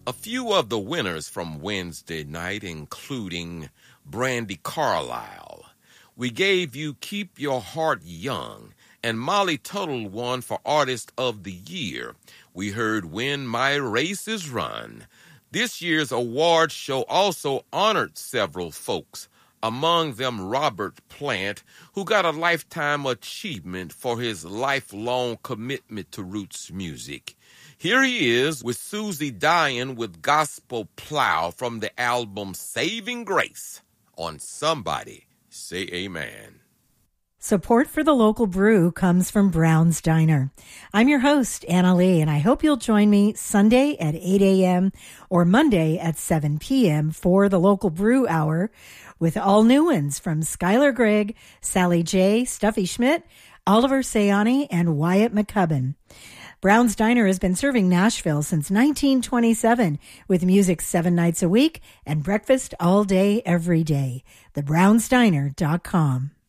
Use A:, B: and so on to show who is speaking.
A: A few of the winners from Wednesday night, including Brandy Carlisle. We gave you Keep Your Heart Young, and Molly Tuttle won for Artist of the Year. We heard When My Race Is Run. This year's award show also honored several folks, among them Robert Plant, who got a Lifetime Achievement for his lifelong commitment to roots music. Here he is with Susie Dyan with Gospel Plow from the album Saving Grace on Somebody Say Amen.
B: Support for the local brew comes from Brown's Diner. I'm your host, Anna Lee, and I hope you'll join me Sunday at 8 a.m. or Monday at 7 p.m. for the local brew hour with all new ones from Skylar Gregg, Sally J., Stuffy Schmidt, Oliver Sayani, and Wyatt McCubbin. Brown's Diner has been serving Nashville since 1927 with music 7 nights a week and breakfast all day, every day. TheBrownsDiner.com.